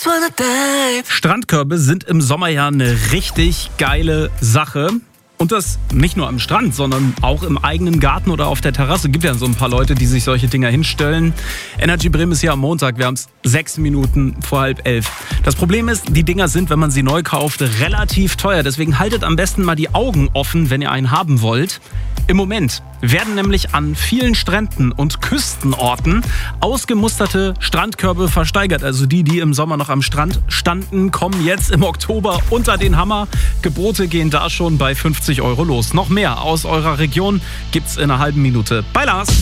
Strandkörbe sind im Sommer ja eine richtig geile Sache. Und das nicht nur am Strand, sondern auch im eigenen Garten oder auf der Terrasse. Gibt ja so ein paar Leute, die sich solche Dinger hinstellen. Energy Bremen ist hier am Montag. Wir haben es 6 Minuten vor 10:30. Das Problem ist, die Dinger sind, wenn man sie neu kauft, relativ teuer. Deswegen haltet am besten mal die Augen offen, wenn ihr einen haben wollt. Im Moment werden nämlich an vielen Stränden und Küstenorten ausgemusterte Strandkörbe versteigert. Also die im Sommer noch am Strand standen, kommen jetzt im Oktober unter den Hammer. Gebote gehen da schon bei 50 € los. Noch mehr aus eurer Region gibt's in einer halben Minute bei Lars.